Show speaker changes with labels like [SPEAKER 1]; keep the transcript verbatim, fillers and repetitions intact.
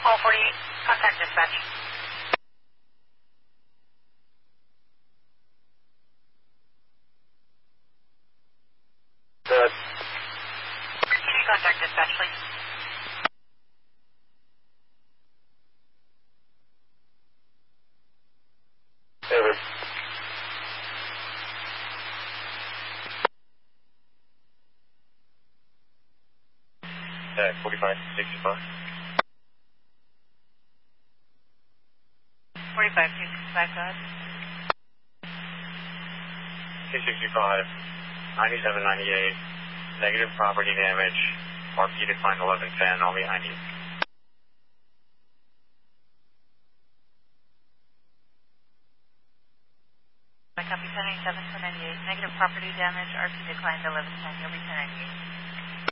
[SPEAKER 1] Call forty-eight, contact dispatch.
[SPEAKER 2] Good.
[SPEAKER 1] Can you contact dispatch, please?
[SPEAKER 2] David. Yeah, forty-five, sixty-five.
[SPEAKER 1] forty-five, two sixty-five, go ahead.
[SPEAKER 2] two sixty-five, ninety-seven ninety-eight, negative property damage, R P declined eleven ten, all behind you.
[SPEAKER 1] I copy ten eighty-seven, ten ninety-eight, negative property damage, R P declined eleven ten, you'll be ten ninety-eight.